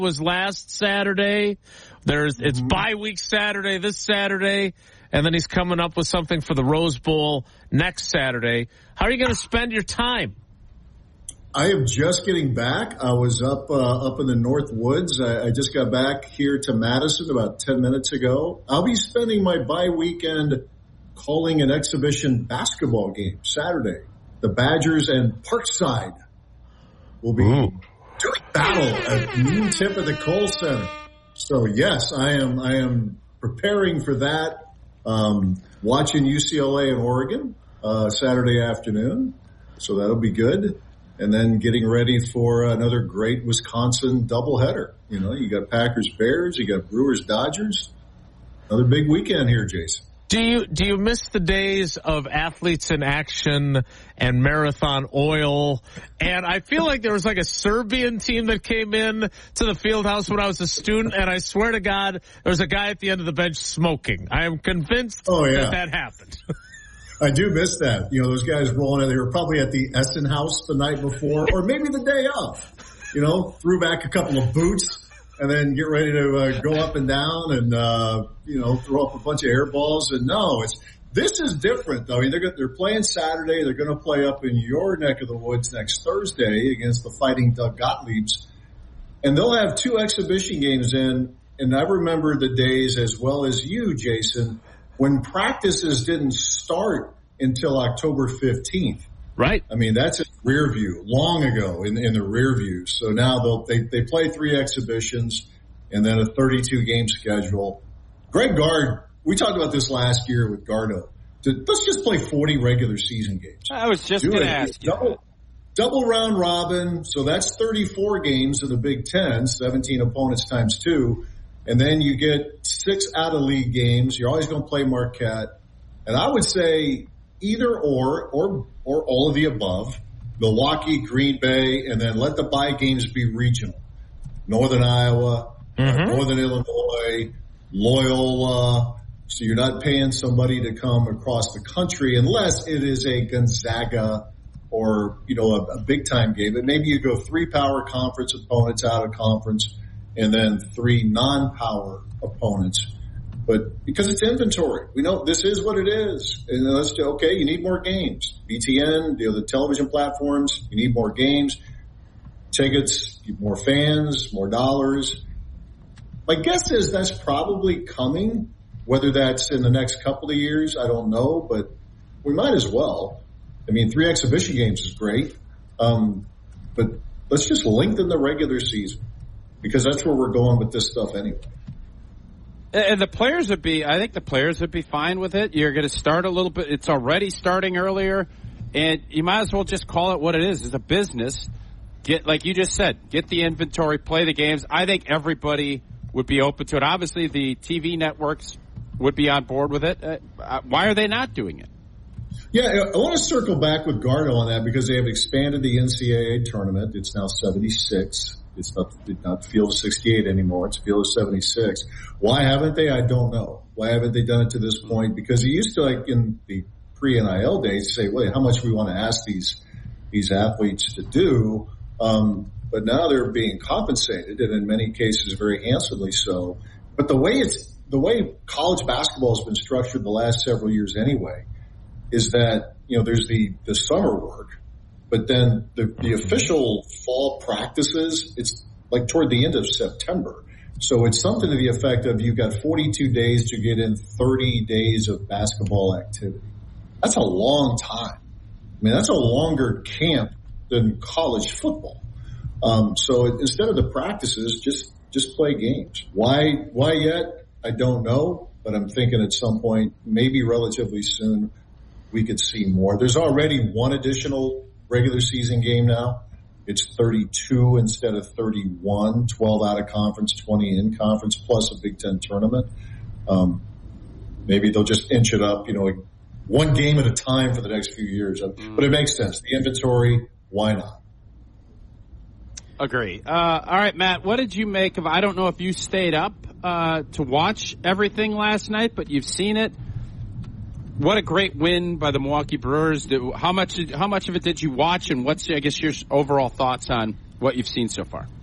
was last Saturday. It's bye week Saturday, this Saturday, and then he's coming up with something for the Rose Bowl next Saturday. How are you going to spend your time? I am just getting back. I was up in the North Woods. I just got back here to Madison about 10 minutes ago. I'll be spending my bye weekend calling an exhibition basketball game Saturday. The Badgers and Parkside will be doing battle at noon tip at the Kohl Center. So yes, I am preparing for that. Watching UCLA and Oregon Saturday afternoon, so that'll be good. And then getting ready for another great Wisconsin doubleheader. You know, you got Packers Bears, you got Brewers Dodgers. Another big weekend here, Jason. Do you miss the days of athletes in action and marathon oil? And I feel like there was like a Serbian team that came in to the field house when I was a student, and I swear to God, there was a guy at the end of the bench smoking. I am convinced that happened. I do miss that. You know, those guys rolling in. They were probably at the Essen House the night before, or maybe the day of. You know, threw back a couple of boots. And then get ready to go up and down and, throw up a bunch of air balls. And no, this is different, though. I mean, they're playing Saturday. They're going to play up in your neck of the woods next Thursday against the Fighting Doug Gottliebs. And they'll have 2 exhibition games in. And I remember the days, as well as you, Jason, when practices didn't start until October 15th. Right. I mean, that's in rear view, long ago in the rear view. So now they play 3 exhibitions and then a 32-game schedule. Greg Gard, we talked about this last year with Gardo. Let's just play 40 regular season games. I was just going to ask you. Double round robin, so that's 34 games in the Big Ten, 17 opponents times 2. And then you get 6 out-of-league games. You're always going to play Marquette. And I would say either or all of the above, Milwaukee, Green Bay, and then let the bye games be regional. Northern Iowa, Northern Illinois, Loyola. So you're not paying somebody to come across the country unless it is a Gonzaga or, a big-time game. But maybe you go 3 power conference opponents out of conference and then 3 non-power opponents. But because it's inventory, we know this is what it is. And you need more games. BTN, the television platforms, you need more games, tickets, more fans, more dollars. My guess is that's probably coming. Whether that's in the next couple of years, I don't know, but we might as well. I mean, 3 exhibition games is great. But let's just lengthen the regular season because that's where we're going with this stuff anyway. And I think the players would be fine with it. You're going to start a little bit. It's already starting earlier. And you might as well just call it what it is. It's a business. Like you just said, get the inventory, play the games. I think everybody would be open to it. Obviously, the TV networks would be on board with it. Why are they not doing it? Yeah, I want to circle back with Gardo on that because they have expanded the NCAA tournament. It's now 76. It's not field of 68 anymore. It's field of 76. Why haven't they? I don't know. Why haven't they done it to this point? Because it used to, like in the pre-NIL days, say, wait, how much we want to ask these athletes to do? But now they're being compensated, and in many cases very handsomely so. But the way college basketball has been structured the last several years anyway is that, there's the summer work. But then the official fall practices, it's like toward the end of September. So it's something to the effect of you've got 42 days to get in 30 days of basketball activity. That's a long time. I mean, that's a longer camp than college football. So instead of the practices, just play games. Why yet? I don't know, but I'm thinking at some point, maybe relatively soon, we could see more. There's already one additional regular season game now. It's 32 instead of 31, 12 out of conference, 20 in conference, plus a Big Ten tournament. Maybe they'll just inch it up, one game at a time for the next few years. But it makes sense. The inventory, why not? Agree. All right, Matt, what did you make of, I don't know if you stayed up to watch everything last night, but you've seen it. What a great win by the Milwaukee Brewers. How much of it did you watch, and what's, I guess, your overall thoughts on what you've seen so far?